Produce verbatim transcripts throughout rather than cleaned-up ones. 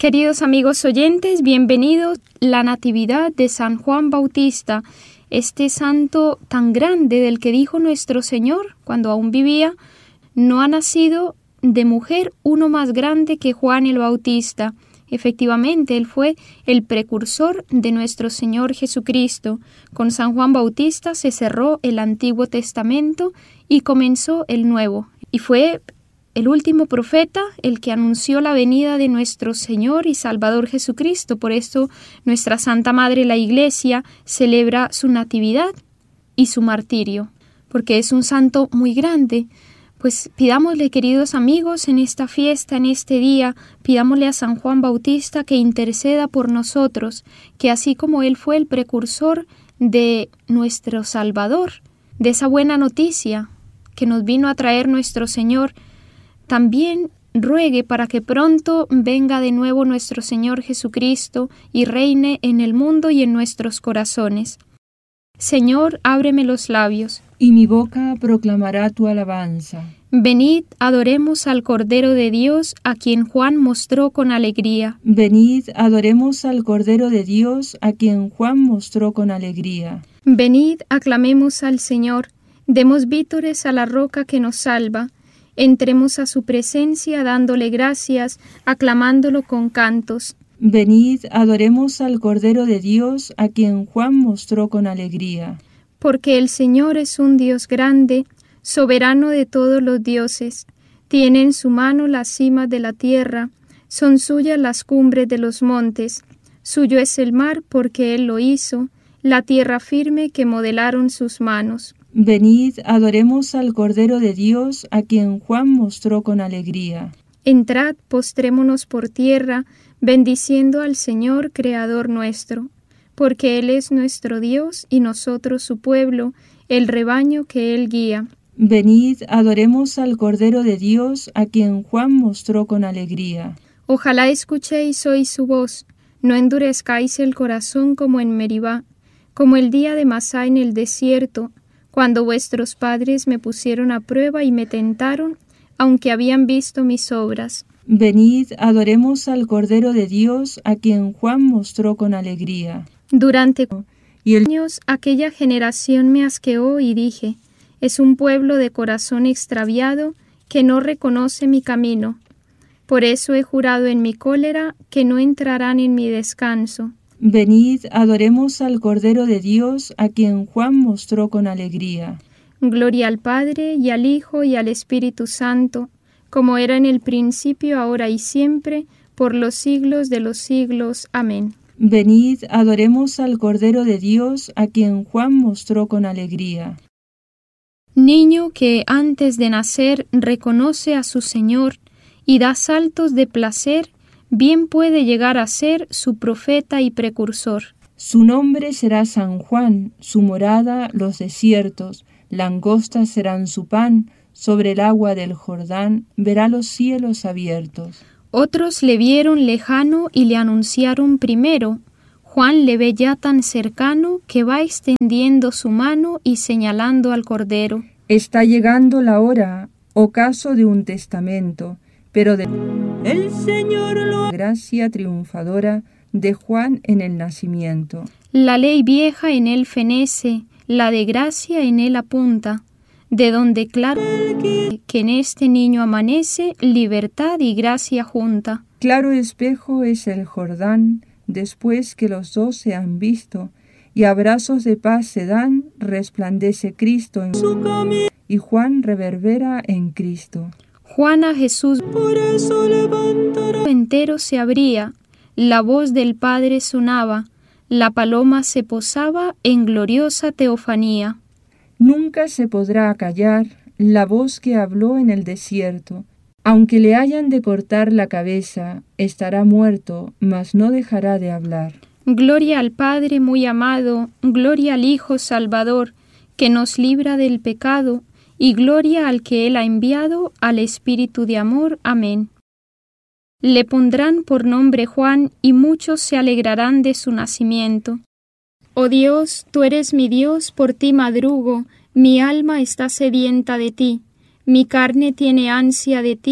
Queridos amigos oyentes, bienvenidos a la Natividad de San Juan Bautista, este santo tan grande del que dijo nuestro Señor cuando aún vivía: no ha nacido de mujer uno más grande que Juan el Bautista. Efectivamente, él fue el precursor de nuestro Señor Jesucristo. Con San Juan Bautista se cerró el Antiguo Testamento y comenzó el Nuevo. Y fue el último profeta, el que anunció la venida de nuestro Señor y Salvador Jesucristo. Por esto nuestra Santa Madre, la Iglesia, celebra su natividad y su martirio, porque es un santo muy grande. Pues pidámosle, queridos amigos, en esta fiesta, en este día, pidámosle a San Juan Bautista que interceda por nosotros, que así como él fue el precursor de nuestro Salvador, de esa buena noticia que nos vino a traer nuestro Señor, también ruegue para que pronto venga de nuevo nuestro Señor Jesucristo y reine en el mundo y en nuestros corazones. Señor, ábreme los labios, y mi boca proclamará tu alabanza. Venid, adoremos al Cordero de Dios, a quien Juan mostró con alegría. Venid, adoremos al Cordero de Dios, a quien Juan mostró con alegría. Venid, aclamemos al Señor, demos vítores a la roca que nos salva. Entremos a su presencia dándole gracias, aclamándolo con cantos. Venid, adoremos al Cordero de Dios, a quien Juan mostró con alegría. Porque el Señor es un Dios grande, soberano de todos los dioses. Tiene en su mano las cimas de la tierra, son suyas las cumbres de los montes. Suyo es el mar porque Él lo hizo, la tierra firme que modelaron sus manos. Venid, adoremos al Cordero de Dios, a quien Juan mostró con alegría. Entrad, postrémonos por tierra, bendiciendo al Señor, Creador nuestro, porque Él es nuestro Dios y nosotros su pueblo, el rebaño que Él guía. Venid, adoremos al Cordero de Dios, a quien Juan mostró con alegría. Ojalá escuchéis hoy su voz, no endurezcáis el corazón como en Meribá, como el día de Masá en el desierto, cuando vuestros padres me pusieron a prueba y me tentaron, aunque habían visto mis obras. Venid, adoremos al Cordero de Dios, a quien Juan mostró con alegría. Durante y el... años aquella generación me asqueó y dije: es un pueblo de corazón extraviado que no reconoce mi camino. Por eso he jurado en mi cólera que no entrarán en mi descanso. Venid, adoremos al Cordero de Dios, a quien Juan mostró con alegría. Gloria al Padre, y al Hijo, y al Espíritu Santo, como era en el principio, ahora y siempre, por los siglos de los siglos. Amén. Venid, adoremos al Cordero de Dios, a quien Juan mostró con alegría. Niño que antes de nacer reconoce a su Señor y da saltos de placer, bien puede llegar a ser su profeta y precursor. Su nombre será San Juan, su morada los desiertos, langostas serán su pan, sobre el agua del Jordán verá los cielos abiertos. Otros le vieron lejano y le anunciaron primero. Juan le ve ya tan cercano que va extendiendo su mano y señalando al Cordero. Está llegando la hora, ocaso de un testamento, pero de el Señor lo gracia triunfadora de Juan en el nacimiento. La ley vieja en él fenece, la de gracia en él apunta, de donde claro que en este niño amanece libertad y gracia junta. Claro espejo es el Jordán, después que los dos se han visto, y abrazos de paz se dan, resplandece Cristo en su camino, y Juan reverbera en Cristo. Juan a Jesús por eso levantará. Entero se abría, la voz del Padre sonaba, la paloma se posaba en gloriosa teofanía. Nunca se podrá callar la voz que habló en el desierto. Aunque le hayan de cortar la cabeza, estará muerto, mas no dejará de hablar. Gloria al Padre muy amado, gloria al Hijo Salvador, que nos libra del pecado, y gloria al que Él ha enviado, al Espíritu de amor. Amén. Le pondrán por nombre Juan, y muchos se alegrarán de su nacimiento. Oh Dios, tú eres mi Dios, por ti madrugo, mi alma está sedienta de ti, mi carne tiene ansia de ti,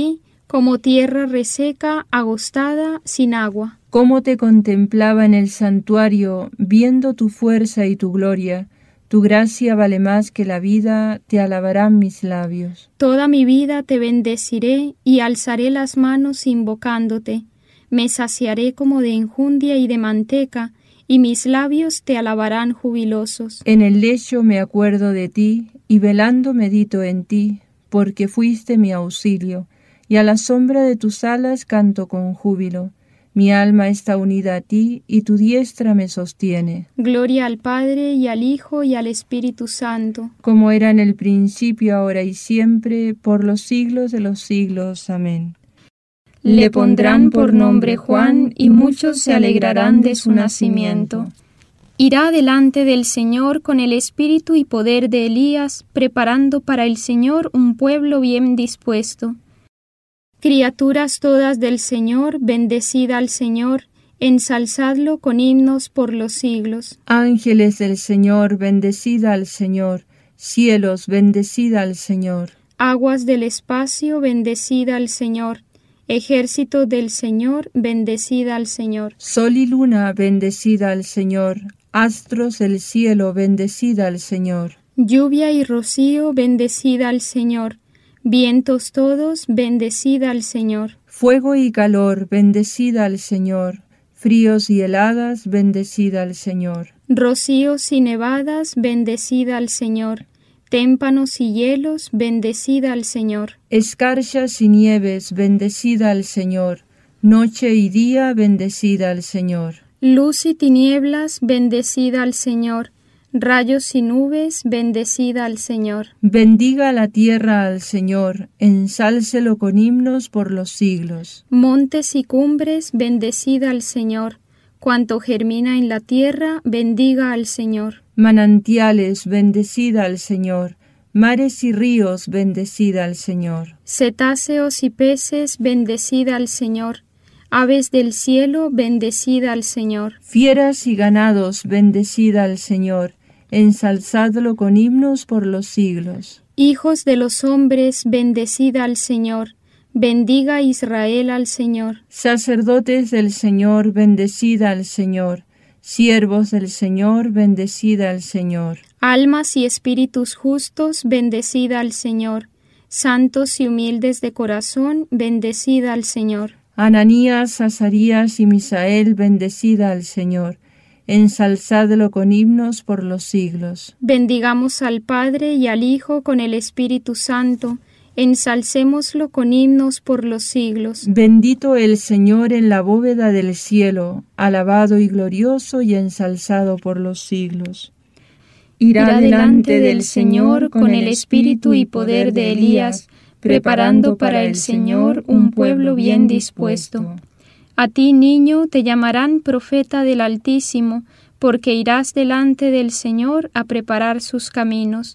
como tierra reseca, agostada, sin agua. Cómo te contemplaba en el santuario, viendo tu fuerza y tu gloria. Tu gracia vale más que la vida, te alabarán mis labios. Toda mi vida te bendeciré y alzaré las manos invocándote. Me saciaré como de enjundia y de manteca, y mis labios te alabarán jubilosos. En el lecho me acuerdo de ti, y velando medito en ti, porque fuiste mi auxilio, y a la sombra de tus alas canto con júbilo. Mi alma está unida a ti, y tu diestra me sostiene. Gloria al Padre, y al Hijo, y al Espíritu Santo. Como era en el principio, ahora y siempre, por los siglos de los siglos. Amén. Le pondrán por nombre Juan, y muchos se alegrarán de su nacimiento. Irá delante del Señor con el espíritu y poder de Elías, preparando para el Señor un pueblo bien dispuesto. Criaturas todas del Señor, bendecid al Señor, ensalzadlo con himnos por los siglos. Ángeles del Señor, bendecid al Señor. Cielos, bendecid al Señor. Aguas del espacio, bendecid al Señor. Ejército del Señor, bendecid al Señor. Sol y luna, bendecid al Señor. Astros del cielo, bendecid al Señor. Lluvia y rocío, bendecid al Señor. Vientos todos, bendecid al Señor. Fuego y calor, bendecid al Señor. Fríos y heladas, bendecid al Señor. Rocíos y nevadas, bendecid al Señor. Témpanos y hielos, bendecid al Señor. Escarchas y nieves, bendecid al Señor. Noche y día, bendecid al Señor. Luz y tinieblas, bendecid al Señor. Rayos y nubes, bendecid al Señor. Bendiga la tierra al Señor, ensálcelo con himnos por los siglos. Montes y cumbres, bendecid al Señor. Cuanto germina en la tierra, bendiga al Señor. Manantiales, bendecid al Señor. Mares y ríos, bendecid al Señor. Cetáceos y peces, bendecid al Señor. Aves del cielo, bendecid al Señor. Fieras y ganados, bendecid al Señor. Ensalzadlo con himnos por los siglos. Hijos de los hombres, bendecid al Señor. Bendiga Israel al Señor. Sacerdotes del Señor, bendecid al Señor. Siervos del Señor, bendecid al Señor. Almas y espíritus justos, bendecid al Señor. Santos y humildes de corazón, bendecid al Señor. Ananías, Azarías y Misael, bendecid al Señor. Ensalzadlo con himnos por los siglos. Bendigamos al Padre y al Hijo con el Espíritu Santo. Ensalcémoslo con himnos por los siglos. Bendito el Señor en la bóveda del cielo, alabado y glorioso y ensalzado por los siglos. Irá delante del Señor con el espíritu y poder de Elías, preparando para el Señor un pueblo bien dispuesto. A ti, niño, te llamarán profeta del Altísimo, porque irás delante del Señor a preparar sus caminos.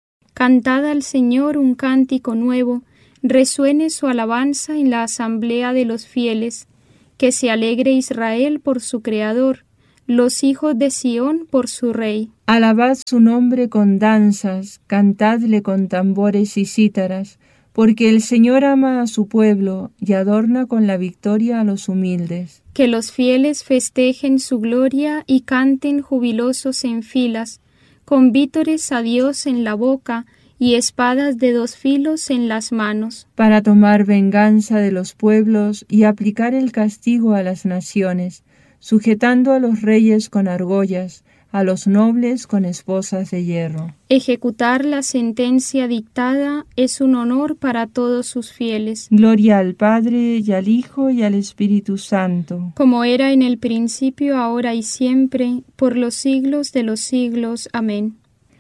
Cantad al Señor un cántico nuevo, resuene su alabanza en la asamblea de los fieles, que se alegre Israel por su Creador, los hijos de Sión por su Rey. Alabad su nombre con danzas, cantadle con tambores y cítaras, porque el Señor ama a su pueblo y adorna con la victoria a los humildes. Que los fieles festejen su gloria y canten jubilosos en filas, con vítores a Dios en la boca y espadas de dos filos en las manos. Para tomar venganza de los pueblos y aplicar el castigo a las naciones, sujetando a los reyes con argollas, a los nobles con esposas de hierro. Ejecutar la sentencia dictada es un honor para todos sus fieles. Gloria al Padre, y al Hijo, y al Espíritu Santo. Como era en el principio, ahora y siempre, por los siglos de los siglos. Amén.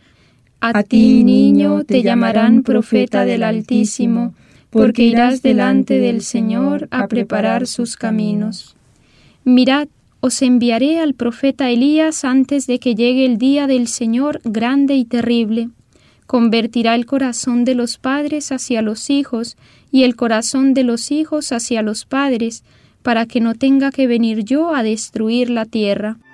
A ti, niño, te llamarán profeta del Altísimo, porque irás delante del Señor a preparar sus caminos. Mirad, os enviaré al profeta Elías antes de que llegue el día del Señor grande y terrible. Convertirá el corazón de los padres hacia los hijos y el corazón de los hijos hacia los padres, para que no tenga que venir yo a destruir la tierra.